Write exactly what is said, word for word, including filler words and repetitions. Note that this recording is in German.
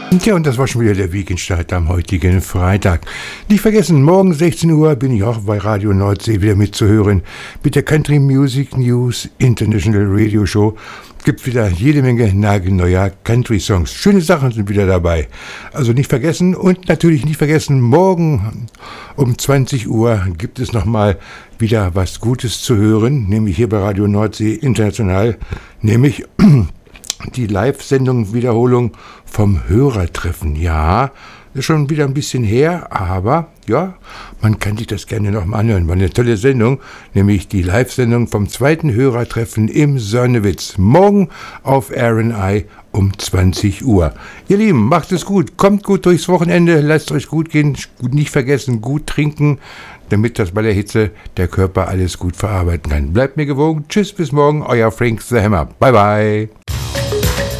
Tja, und das war schon wieder der Weekendstart am heutigen Freitag. Nicht vergessen, morgen sechzehn Uhr bin ich auch bei Radio Nordsee wieder mitzuhören mit der Country Music News International Radio Show. Gibt wieder jede Menge nagelneuer Country-Songs. Schöne Sachen sind wieder dabei. Also nicht vergessen und natürlich nicht vergessen, morgen um zwanzig Uhr gibt es nochmal wieder was Gutes zu hören, nämlich hier bei Radio Nordsee International, nämlich die Live-Sendung-Wiederholung vom Hörertreffen. Ja, ist schon wieder ein bisschen her, aber ja, man kann sich das gerne nochmal anhören. War eine tolle Sendung, nämlich die Live-Sendung vom zweiten Hörertreffen im Sonnewitz. Morgen auf R N I um zwanzig Uhr. Ihr Lieben, macht es gut, kommt gut durchs Wochenende, lasst euch gut gehen, nicht vergessen, gut trinken, damit das bei der Hitze der Körper alles gut verarbeiten kann. Bleibt mir gewogen, tschüss, bis morgen, euer Frank the Hammer. Bye, bye.